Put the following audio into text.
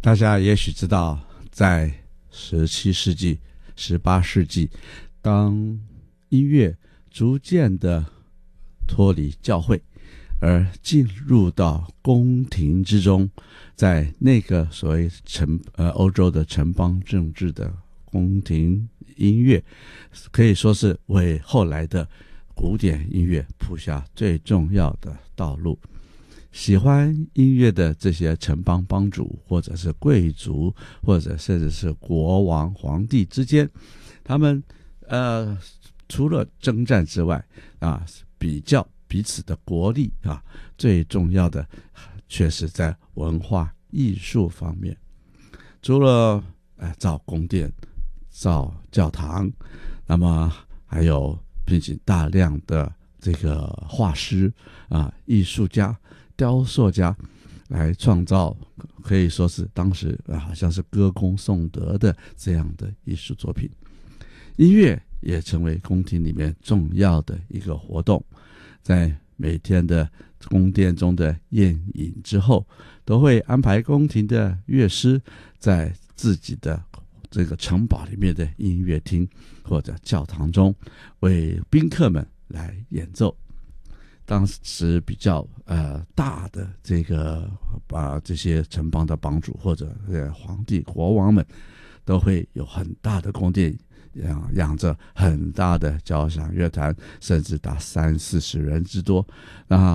大家也许知道，在17世纪、18世纪，当音乐逐渐的脱离教会，而进入到宫廷之中，在那个所谓欧洲的城邦政治的宫廷音乐，可以说是为后来的古典音乐铺下最重要的道路。喜欢音乐的这些城邦帮主，或者是贵族，或者甚至是国王、皇帝之间，他们除了征战之外比较彼此的国力最重要的却是在文化艺术方面。除了造宫殿、造教堂，那么还有聘请大量的这个画师艺术家、雕塑家来创造，可以说是当时好像是歌功颂德的这样的艺术作品。音乐也成为宫廷里面重要的一个活动，在每天的宫殿中的宴饮之后，都会安排宫廷的乐师在自己的这个城堡里面的音乐厅或者教堂中为宾客们来演奏。当时比较大的这个这些城邦的帮主或者皇帝国王们都会有很大的宫殿，养着很大的交响乐团，甚至达30-40人之多。